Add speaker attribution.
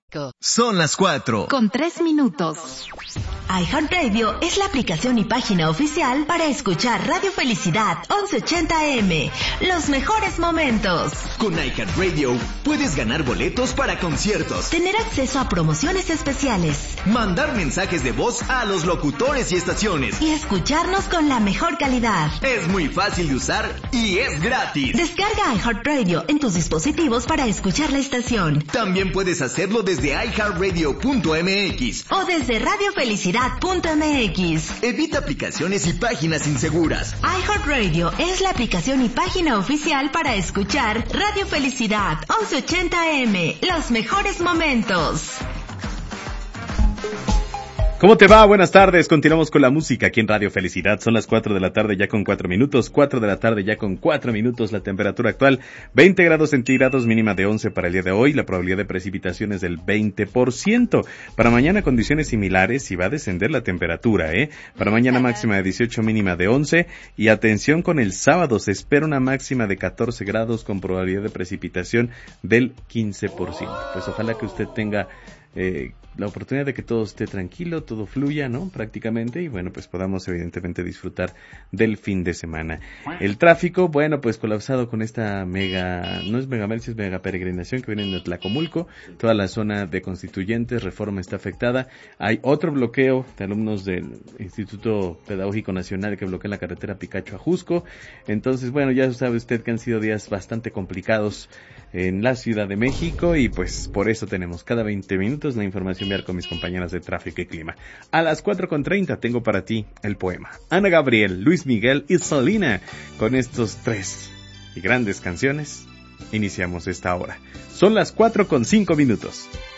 Speaker 1: Son las 4:03.
Speaker 2: iHeartRadio es la aplicación y página oficial para escuchar Radio Felicidad 1180 AM. Los mejores momentos.
Speaker 1: Con iHeartRadio puedes ganar boletos para conciertos,
Speaker 2: tener acceso a promociones especiales,
Speaker 1: mandar mensajes de voz a los locutores y estaciones
Speaker 2: y escucharnos con la mejor calidad.
Speaker 1: Es muy fácil de usar y es gratis.
Speaker 2: Descarga iHeartRadio en tus dispositivos para escuchar la estación.
Speaker 1: También puedes hacerlo desde iHeartRadio.mx
Speaker 2: o desde radiofelicidad.mx.
Speaker 1: Evita aplicaciones y páginas inseguras.
Speaker 2: iHeartRadio es la aplicación y página oficial para escuchar Radio Felicidad 1180 AM. Los mejores momentos.
Speaker 3: ¿Cómo te va? Buenas tardes. Continuamos con la música aquí en Radio Felicidad. Son las 4 de la tarde ya con 4 minutos. 4 de la tarde ya con 4 minutos. La temperatura actual 20 grados centígrados, mínima de 11 para el día de hoy. La probabilidad de precipitaciones del 20%. Para mañana condiciones similares y va a descender la temperatura, Para mañana máxima de 18, mínima de 11. Y atención con el sábado. Se espera una máxima de 14 grados con probabilidad de precipitación del 15%. Pues ojalá que usted tenga la oportunidad de que todo esté tranquilo, todo fluya, ¿no? Prácticamente, y bueno, pues podamos evidentemente disfrutar del fin de semana. El tráfico, bueno, pues colapsado con esta no es mega marcha, es mega peregrinación que viene de Tlacomulco. Toda la zona de Constituyentes, Reforma está afectada. Hay otro bloqueo de alumnos del Instituto Pedagógico Nacional que bloquea la carretera Picacho a Jusco. Entonces, bueno, ya sabe usted que han sido días bastante complicados en la Ciudad de México y pues por eso tenemos cada 20 minutos la información vial con mis compañeras de tráfico y clima. A las 4:30 tengo para ti el poema. Ana Gabriel, Luis Miguel y Selena. Con estos 3 y grandes canciones iniciamos esta hora. Son las 4:05.